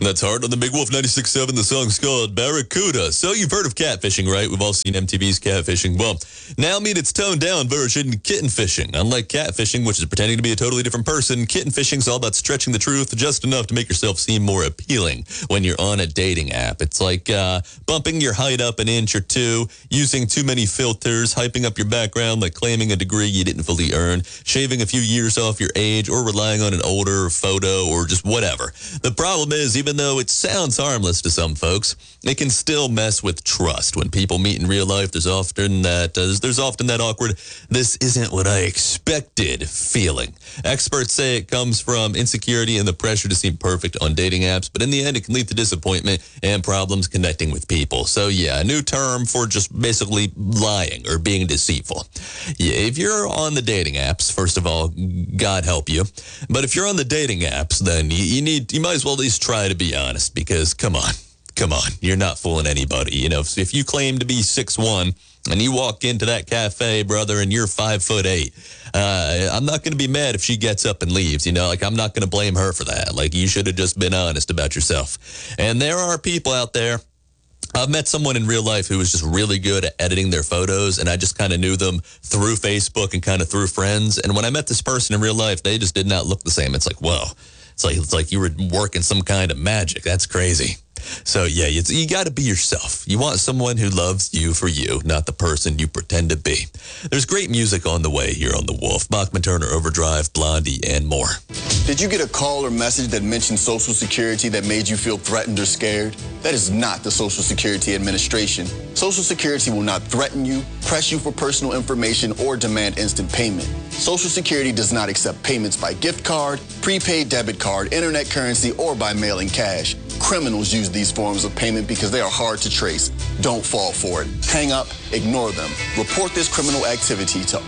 That's hard on the Big Wolf 96.7. The song's called Barracuda. So you've heard of catfishing, right? We've all seen MTV's catfishing. Well, now meet its toned-down version, kitten fishing. Unlike catfishing, which is pretending to be a totally different person, kitten fishing's all about stretching the truth just enough to make yourself seem more appealing when you're on a dating app. It's like bumping your height up an inch or two, using too many filters, hyping up your background like claiming a degree you didn't fully earn, shaving a few years off your age, or relying on an older photo, or just whatever. The problem is, even though it sounds harmless to some folks, it can still mess with trust. When people meet in real life, there's often that awkward, this isn't what I expected feeling. Experts say it comes from insecurity and the pressure to seem perfect on dating apps, but in the end, it can lead to disappointment and problems connecting with people. So yeah, a new term for just basically lying or being deceitful. Yeah, if you're on the dating apps, first of all, God help you. But if you're on the dating apps, then you might as well at least try to be honest, because come on, you're not fooling anybody. You know, if you claim to be 6'1", and you walk into that cafe, brother, and you're 5'8", I'm not going to be mad if she gets up and leaves. You know, like, I'm not going to blame her for that. Like, you should have just been honest about yourself. And there are people out there. I've met someone in real life who was just really good at editing their photos, and I just kind of knew them through Facebook and kind of through friends. And when I met this person in real life, they just did not look the same. It's like, whoa. It's like you were working some kind of magic. That's crazy. So, yeah, you got to be yourself. You want someone who loves you for you, not the person you pretend to be. There's great music on the way here on The Wolf. Bachman Turner Overdrive, Blondie, and more. Did you get a call or message that mentioned Social Security that made you feel threatened or scared? That is not the Social Security Administration. Social Security will not threaten you, press you for personal information, or demand instant payment. Social Security does not accept payments by gift card, prepaid debit card, internet currency, or by mailing cash. Criminals use these forms of payment because they are hard to trace. Don't fall for it. Hang up, ignore them. Report this criminal activity to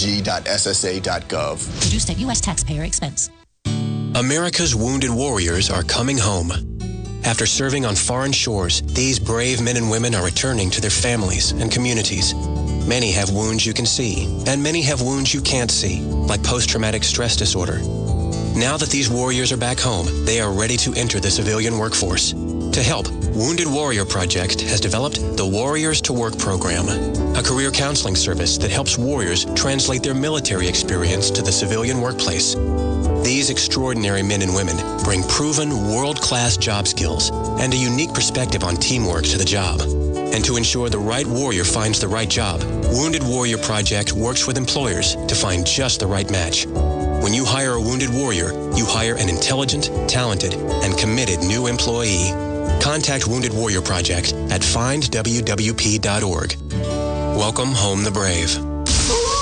oig.ssa.gov. Produced at U.S. taxpayer expense. America's wounded warriors are coming home. After serving on foreign shores, these brave men and women are returning to their families and communities. Many have wounds you can see, and many have wounds you can't see, like post-traumatic stress disorder. Now that these warriors are back home, they are ready to enter the civilian workforce. To help, Wounded Warrior Project has developed the Warriors to Work program, a career counseling service that helps warriors translate their military experience to the civilian workplace. These extraordinary men and women bring proven world-class job skills and a unique perspective on teamwork to the job. And to ensure the right warrior finds the right job, Wounded Warrior Project works with employers to find just the right match. When you hire a wounded warrior, you hire an intelligent, talented, and committed new employee. Contact Wounded Warrior Project at findwwp.org. Welcome home the brave.